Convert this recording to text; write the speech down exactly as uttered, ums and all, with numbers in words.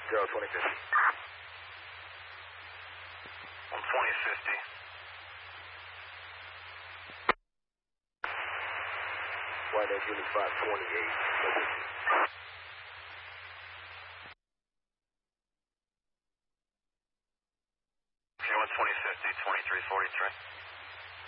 Zero twenty fifty. one twenty fifty. White Edge Unit five twenty-eight. Okay, one twenty fifty, twenty-three forty-three.